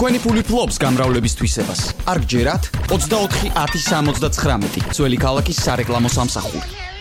თქვენი ფული ფლობს გამრავლების თვისებას. არ გჯერათ 24 10 79 ძველი ქალაქის სარეკლამო სამსახური.